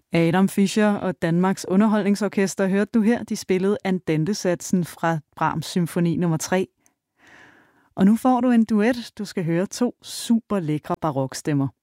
Adam Fischer og Danmarks Underholdningsorkester hørte du her. De spillede Andante-satsen fra Brahms symfoni nummer 3. Og nu får du en duet. Du skal høre 2 super lækre barokstemmer.